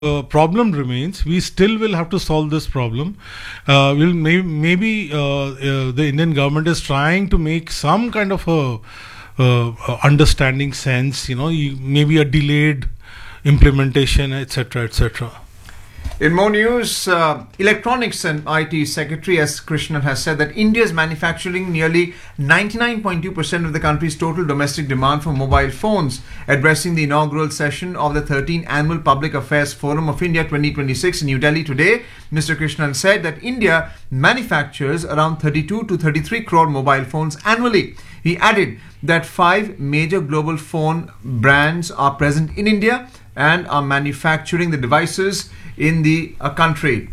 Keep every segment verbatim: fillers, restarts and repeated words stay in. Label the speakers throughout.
Speaker 1: uh, problem remains. We still will have to solve this problem. Uh, we'll may- maybe uh, uh, the Indian government is trying to make some kind of a uh, understanding sense. You know, you, maybe a delayed implementation, et cetera, et cetera.
Speaker 2: In more news, uh, Electronics and I T Secretary S. Krishnan has said that India is manufacturing nearly ninety-nine point two percent of the country's total domestic demand for mobile phones. Addressing the inaugural session of the thirteenth Annual Public Affairs Forum of India twenty twenty-six in New Delhi today, Mister Krishnan said that India manufactures around thirty-two to thirty-three crore mobile phones annually. He added that five major global phone brands are present in India and are manufacturing the devices in the uh, country.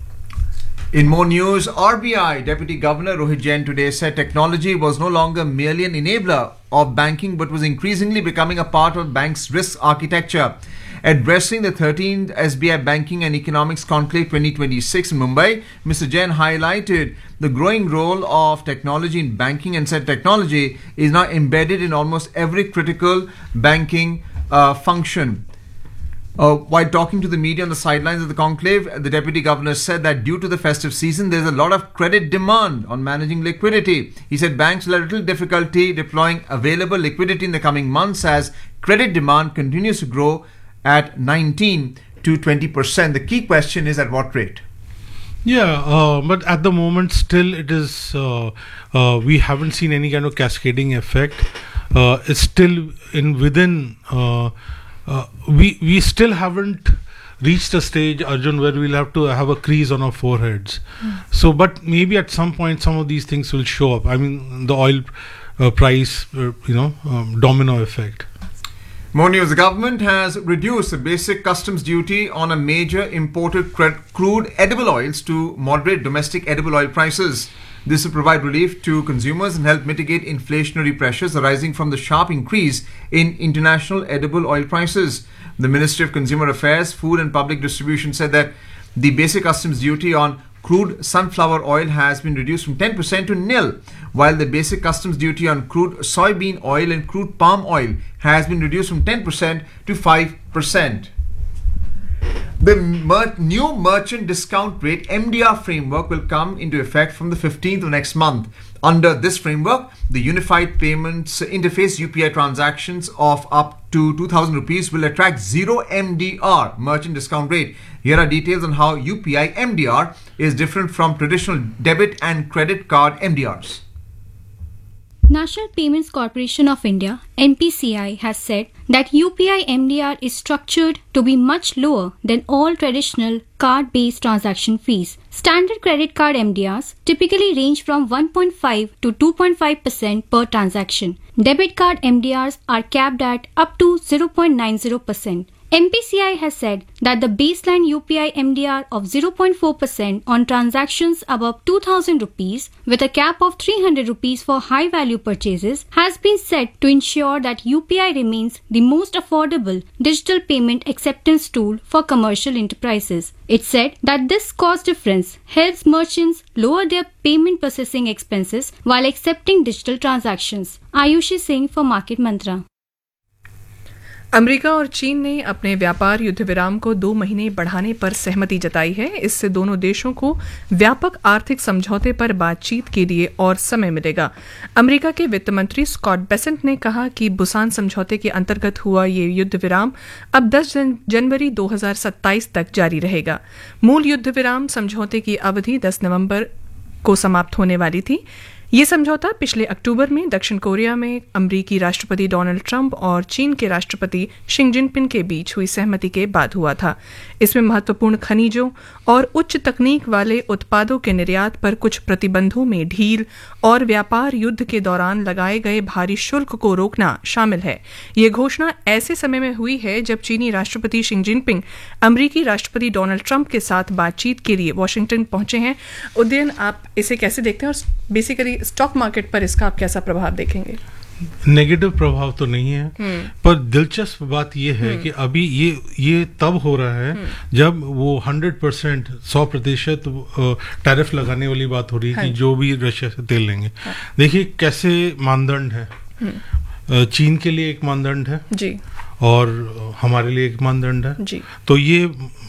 Speaker 2: In more news, R B I Deputy Governor Rohit Jain today said technology was no longer merely an enabler of banking but was increasingly becoming a part of banks' risk architecture. Addressing the thirteenth S B I Banking and Economics Conclave twenty twenty-six in Mumbai, Mister Jain highlighted the growing role of technology in banking and said technology is now embedded in almost every critical banking uh, function. Uh, while talking to the media on the sidelines of the conclave, the Deputy Governor said that due to the festive season, there is a lot of credit demand on managing liquidity. He said banks will have little difficulty deploying available liquidity in the coming months as credit demand continues to grow at nineteen to twenty percent. The key question is at what rate?
Speaker 1: Yeah, uh, but at the moment still it is, uh, uh, we haven't seen any kind of cascading effect. Uh, it's still in within... Uh, Uh, we we still haven't reached a stage, Arjun, where we'll have to have a crease on our foreheads. Mm. So, but maybe at some point some of these things will show up. I mean, the oil uh, price, uh, you know, um, domino effect.
Speaker 2: More news. The government has reduced the basic customs duty on a major imported crude edible oils to moderate domestic edible oil prices. This will provide relief to consumers and help mitigate inflationary pressures arising from the sharp increase in international edible oil prices. The Ministry of Consumer Affairs, Food and Public Distribution said that the basic customs duty on crude sunflower oil has been reduced from ten percent to nil, while the basic customs duty on crude soybean oil and crude palm oil has been reduced from ten percent to five percent. The mer- new merchant discount rate M D R framework will come into effect from the fifteenth of next month. Under this framework, the Unified Payments Interface U P I transactions of up to two thousand rupees will attract zero M D R merchant discount rate. Here are details on how U P I M D R is different from traditional debit and credit card M D Rs.
Speaker 3: National Payments Corporation of India N P C I has said that U P I M D R is structured to be much lower than all traditional card-based transaction fees. Standard credit card M D Rs typically range from one point five to two point five percent per transaction. Debit card M D Rs are capped at up to zero point nine zero percent. N P C I has said that the baseline U P I M D R of zero point four percent on transactions above two thousand rupees with a cap of three hundred rupees for high value purchases has been set to ensure that U P I remains the most affordable digital payment acceptance tool for commercial enterprises. It said that this cost difference helps merchants lower their payment processing expenses while accepting digital transactions. Ayushi Singh for Market Mantra.
Speaker 4: America और चीन ने अपने व्यापार युद्ध विराम को दो महीने बढ़ाने पर सहमति जताई है। इससे दोनों देशों को व्यापक आर्थिक समझौते पर बातचीत के लिए और समय मिलेगा। अमेरिका के वित्त मंत्री स्कॉट बेसेंट ने कहा कि बुसान समझौते के अंतर्गत हुआ ये युद्ध विराम अब दस जनवरी दो हज़ार सत्ताईस तक जारी रहेगा। मूल युद्ध विराम समझौते की अवधि दस नवंबर को समाप्त होने वाली थी। ये समझौता पिछले अक्टूबर में दक्षिण कोरिया में अमेरिकी राष्ट्रपति डोनाल्ड ट्रंप और चीन के राष्ट्रपति शी जिनपिंग के बीच हुई सहमति के बाद हुआ था। इसमें महत्वपूर्ण खनिजों और उच्च तकनीक वाले उत्पादों के निर्यात पर कुछ प्रतिबंधों में ढील और व्यापार युद्ध के दौरान लगाए गए भारी शुल्क को रोकना शामिल है। ये घोषणा ऐसे समय में हुई है जब चीनी राष्ट्रपति शी जिनपिंग अमेरिकी राष्ट्रपति डोनाल्ड ट्रंप के साथ बातचीत के लिए वॉशिंगटन पहुंचे हैं। उदयन, आप इसे कैसे देखते हैं और बेसिकली स्टॉक मार्केट पर इसका आप कैसा प्रभाव देखेंगे?
Speaker 1: नेगेटिव प्रभाव तो नहीं है, पर दिलचस्प बात यह है कि अभी ये ये तब हो रहा है जब वो हंड्रेड परसेंट सौ प्रतिशत टैरिफ लगाने वाली बात हो रही है कि जो भी रशिया से तेल लेंगे। देखिए कैसे मानदंड है, चीन के लिए एक मानदंड है
Speaker 4: जी,
Speaker 1: और हमारे लिए एक मानदंड है।
Speaker 4: जी।
Speaker 1: तो ये